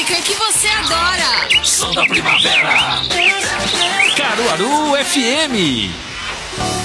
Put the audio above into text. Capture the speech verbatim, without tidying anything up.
música que você adora. Som da Primavera. Caruaru F M.